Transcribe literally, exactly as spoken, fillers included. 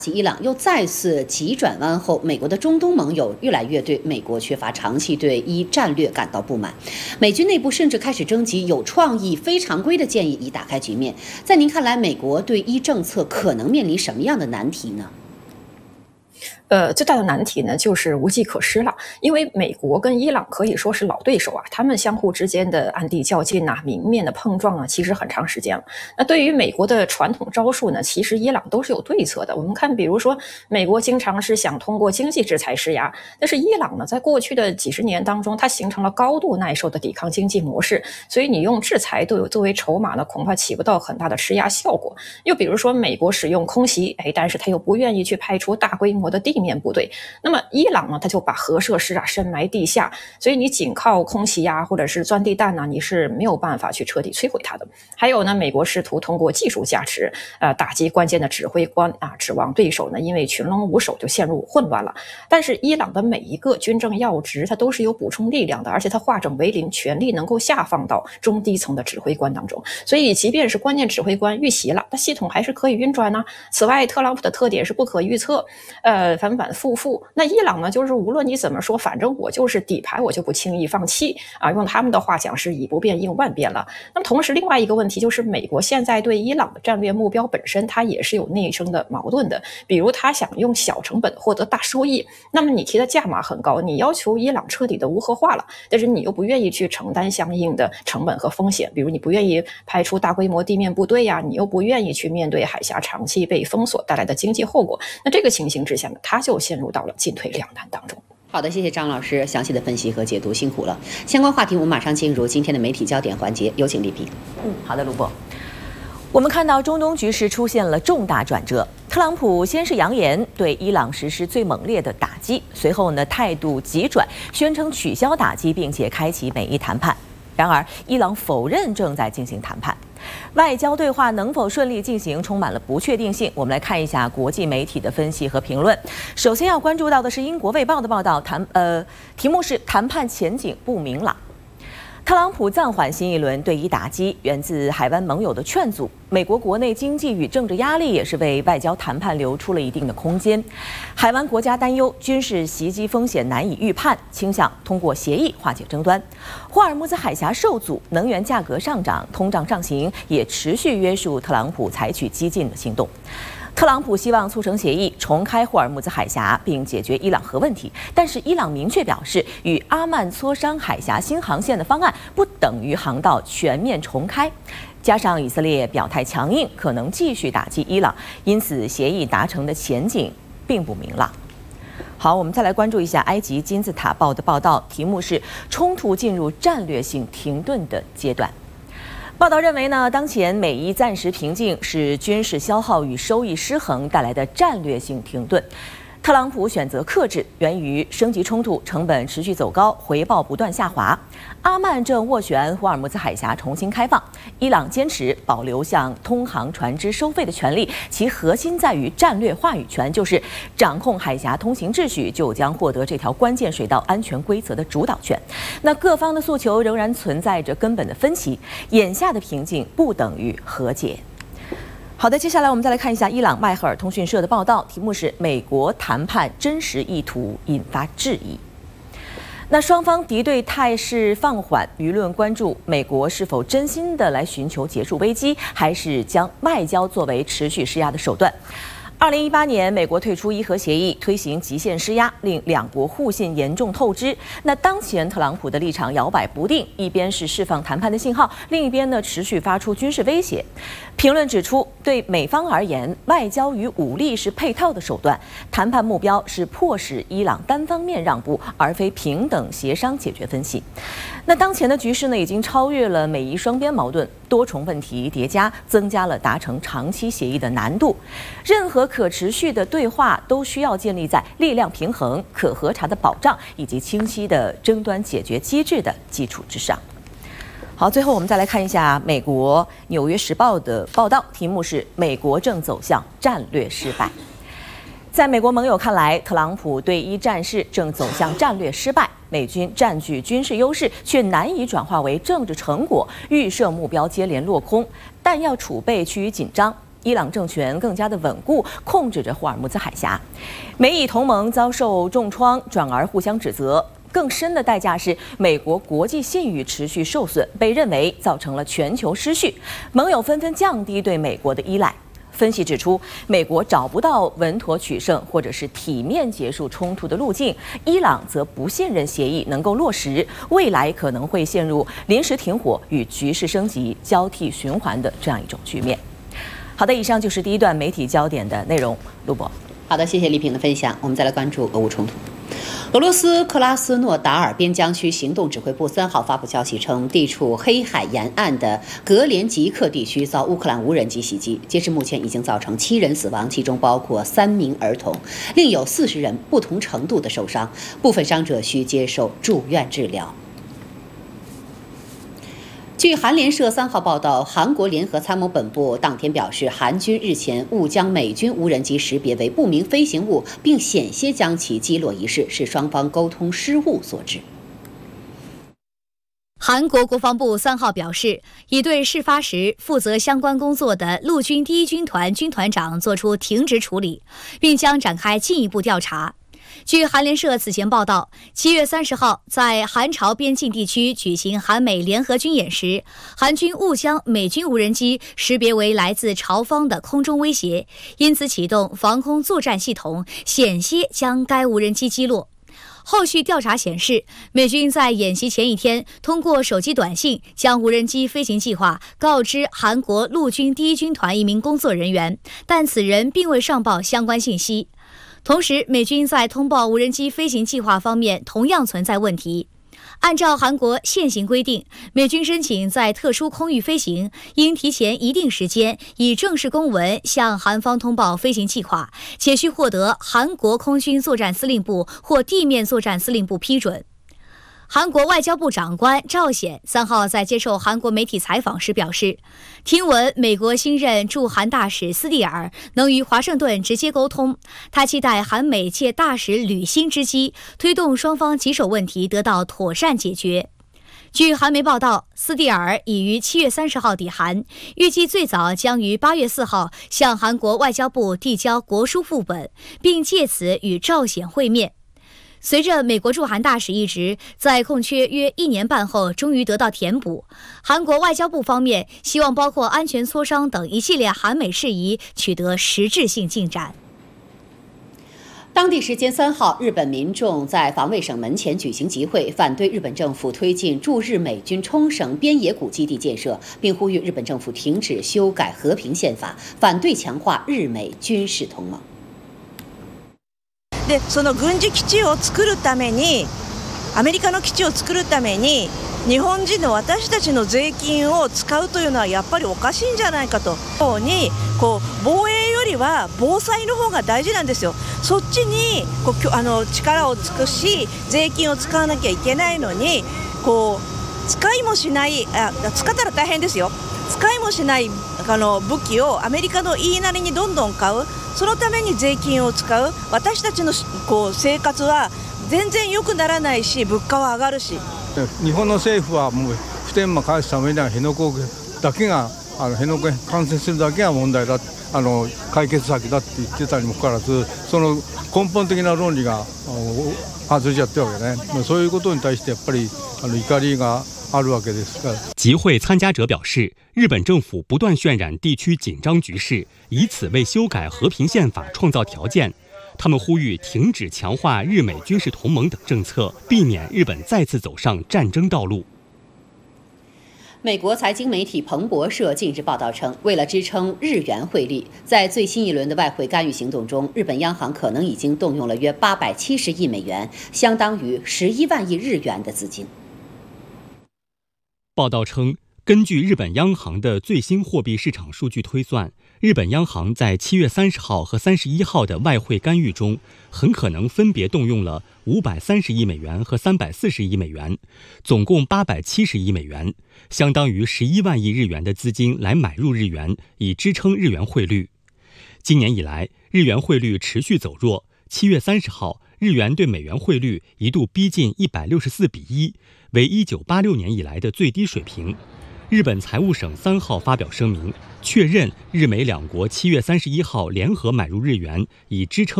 伊朗又再次急转弯后，美国的中东盟友越来越对美国缺乏长期对伊战略感到不满，美军内部甚至开始征集有创意、非常规的建议，以打开局面。在您看来，美国对伊政策可能面临什么样的难题呢？ 呃，最大的难题呢，就是无计可施了。因为美国跟伊朗可以说是老对手啊，他们相互之间的暗地较劲啊、明面的碰撞啊，其实很长时间了。那对于美国的传统招数呢，其实伊朗都是有对策的。我们看，比如说，美国经常是想通过经济制裁施压，但是伊朗呢，在过去的几十年当中，它形成了高度耐受的抵抗经济模式，所以你用制裁都有作为筹码呢，恐怕起不到很大的施压效果。又比如说，美国使用空袭，哎，但是他又不愿意去派出大规模的地面部队，那么伊朗呢，他就把核设施啊深埋地下，所以你仅靠空袭啊，或者是钻地弹呢、啊，你是没有办法去彻底摧毁它的。还有呢，美国试图通过技术加持，呃，打击关键的指挥官啊，指望对手呢，因为群龙无首就陷入混乱了。但是伊朗的每一个军政要职，它都是有补充力量的，而且它化整为零，权力能够下放到中低层的指挥官当中。所以，即便是关键指挥官遇袭了，它系统还是可以运转呢、啊。此外，特朗普的特点是不可预测，呃，反反复复。那伊朗呢，就是无论你怎么说，反正我就是底牌，我就不轻易放弃啊。用他们的话讲是以不变应万变了。那么同时，另外一个问题就是美国现在对伊朗的战略目标本身，它也是有内生的矛盾的。比如，他想用小成本获得大收益，那么你提的价码很高，你要求伊朗彻底的无核化了，但是你又不愿意去承担相应的成本和风险，比如你不愿意派出大规模地面部队呀、啊，你又不愿意去面对海峡长期被封锁带来的经济后果。那这个情形之下呢，他就陷入到了进退两难当中。 好的，谢谢张老师详细的分析和解读，辛苦了。相关话题我们马上进入今天的媒体焦点环节，有请丽萍。 嗯，好的，卢博。我们看到中东局势出现了重大转折，特朗普先是扬言对伊朗实施最猛烈的打击，随后呢态度急转，宣称取消打击，并且开启美伊谈判。然而，伊朗否认正在进行谈判，外交对话能否顺利进行，充满了不确定性。我们来看一下国际媒体的分析和评论。首先要关注到的是英国《卫报》的报道，谈呃题目是谈判前景不明朗。特朗普暂缓新一轮对伊打击，源自海湾盟友的劝阻。美国国内经济与政治压力也是为外交谈判留出了一定的空间。海湾国家担忧军事袭击风险难以预判，倾向通过协议化解争端。霍尔木兹海峡受阻，能源价格上涨，通胀上行，也持续约束特朗普采取激进的行动。特朗普希望促成协议，重开霍尔木兹海峡，并解决伊朗核问题。但是伊朗明确表示，与阿曼磋商海峡新航线的方案不等于航道全面重开。加上以色列表态强硬，可能继续打击伊朗，因此协议达成的前景并不明朗。好，我们再来关注一下埃及金字塔报的报道，题目是“冲突进入战略性停顿的阶段”。报道认为呢，当前美伊暂时平静是军事消耗与收益失衡带来的战略性停顿。特朗普选择克制，源于升级冲突成本持续走高，回报不断下滑。阿曼正斡旋霍尔木兹海峡重新开放，伊朗坚持保留向通航船只收费的权利，其核心在于战略话语权，就是掌控海峡通行秩序，就将获得这条关键水道安全规则的主导权。那各方的诉求仍然存在着根本的分歧，眼下的平静不等于和解。好的，接下来我们再来看一下伊朗迈赫尔通讯社的报道，题目是“美国谈判真实意图引发质疑”。那双方敌对态势放缓，舆论关注美国是否真心的来寻求结束危机，还是将外交作为持续施压的手段。二零一八年，美国退出伊核协议，推行极限施压，令两国互信严重透支。那当前特朗普的立场摇摆不定，一边是释放谈判的信号，另一边呢持续发出军事威胁。评论指出，对美方而言，外交与武力是配套的手段，谈判目标是迫使伊朗单方面让步，而非平等协商解决分歧。那当前的局势呢，已经超越了美伊双边矛盾，多重问题叠加，增加了达成长期协议的难度。任何可持续的对话都需要建立在力量平衡、可核查的保障以及清晰的争端解决机制的基础之上。好，最后我们再来看一下美国《纽约时报》的报道，题目是“美国正走向战略失败”。在美国盟友看来，特朗普对伊战事正走向战略失败，美军占据军事优势，却难以转化为政治成果，预设目标接连落空，弹药储备趋于紧张。 伊朗政权更加的稳固，控制着霍尔木兹海峡。美以同盟遭受重创，转而互相指责。更深的代价是，美国国际信誉持续受损，被认为造成了全球失序。盟友纷纷降低对美国的依赖。分析指出，美国找不到稳妥取胜或者是体面结束冲突的路径，伊朗则不信任协议能够落实，未来可能会陷入临时停火与局势升级交替循环的这样一种局面。好的，以上就是第一段媒体焦点的内容。陆博， 好的，谢谢丽萍的分享。我们再来关注俄乌冲突。俄罗斯克拉斯诺达尔边疆区行动指挥部三号发布消息称，地处黑海沿岸的格连吉克地区遭乌克兰无人机袭击，截至目前已经造成七人死亡，其中包括三名儿童，另有四十人不同程度的受伤，部分伤者需接受住院治疗。据韩联社三号报道，韩国联合参谋本部当天表示，韩军日前误将美军无人机识别为不明飞行物，并险些将其击落一事，是双方沟通失误所致。 韩国国防部三号表示，已对事发时负责相关工作的陆军第一军团军团长作出停职处理，并将展开进一步调查。据韩联社此前报道，七月三十号在韩朝边境地区举行韩美联合军演时，韩军误将美军无人机识别为来自朝方的空中威胁，因此启动防空作战系统，险些将该无人机击落。后续调查显示，美军在演习前一天通过手机短信将无人机飞行计划告知韩国陆军第一军团一名工作人员，但此人并未上报相关信息。同时，美军在通报无人机飞行计划方面同样存在问题。按照韩国现行规定，美军申请在特殊空域飞行，应提前一定时间以正式公文向韩方通报飞行计划，且需获得韩国空军作战司令部或地面作战司令部批准。韩国外交部长官赵显三号在接受韩国媒体采访时表示，听闻美国新任驻韩大使斯蒂尔能与华盛顿直接沟通，他期待韩美借大使履新之机，推动双方棘手问题得到妥善解决。据韩媒报道，斯蒂尔已于七月三十号抵韩，预计最早将于八月四号向韩国外交部递交国书副本，并借此与赵显会面。随着美国驻韩大使一职在空缺约一年半后终于得到填补，韩国外交部方面希望包括安全磋商等一系列韩美事宜取得实质性进展。 当地时间三号，日本民众在防卫省门前举行集会，反对日本政府推进驻日美军冲绳边野古基地建设，并呼吁日本政府停止修改和平宪法，反对强化日美军事同盟。 でその軍事基地を作るためにアメリカの基地を作るために日本人の私たちの税金を使うというのはやっぱりおかしいんじゃないかとにこう防衛よりは防災の方が大事なんですよ。そっちにこうあの力を尽くし税金を使わなきゃいけないのにこう使いもしないあ使ったら大変ですよ。使いもしないあの武器をアメリカの言いなりにどんどん買う、そのために税金を使う、私たちのこう生活は全然良くならないし物価は上がるし。 日本の政府はもう普天間返すためには辺野古だけがあの辺野古完成するだけが問題だ、あの解決策だって言ってたにもかかわらず、その根本的な論理が外れちゃってるわけね。そういうことに対してやっぱりあの怒りがあるわけですから。 集会参加者表示，日本政府不断渲染地区紧张局势，以此为修改和平宪法创造条件。他们呼吁停止强化日美军事同盟等政策，避免日本再次走上战争道路。 美国财经媒体彭博社近日报道称，为了支撑日元汇率，在最新一轮的外汇干预行动中，日本央行可能已经动用了约八百七十亿美元，相当于十一万亿日元的资金。 报道称，根据日本央行的最新货币市场数据推算，日本央行在七月三十号和三十一号的外汇干预中，很可能分别动用了五百三十亿美元和三百四十亿美元，总共八百七十亿美元，相当于十一万亿日元的资金来买入日元，以支撑日元汇率。今年以来，日元汇率持续走弱。七月三十号，日元对美元汇率一度逼近一百六十四比一，为一九八六年以来的最低水平。 日本财务省三号发表声明，确认日美两国七月三十一号联合买入日元，以支撑